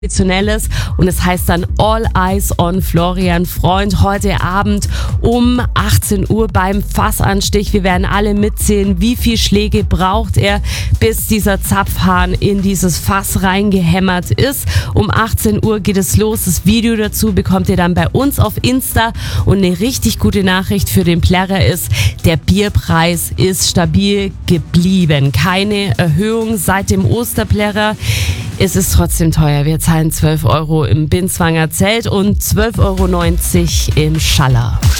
Traditionelles und es heißt dann All Eyes on Florian Freund heute Abend um 18 Uhr beim Fassanstich. Wir werden alle mitzählen, wie viel Schläge braucht er, bis dieser Zapfhahn in dieses Fass reingehämmert ist. Um 18 Uhr geht es los. Das Video dazu bekommt ihr dann bei uns auf Insta und eine richtig gute Nachricht für den Plärrer ist, der Bierpreis ist stabil geblieben. Keine Erhöhung seit dem Osterplärrer. Es ist trotzdem teuer. Wir zahlen 12 € im Binswanger Zelt und 12,90 € im Schaller.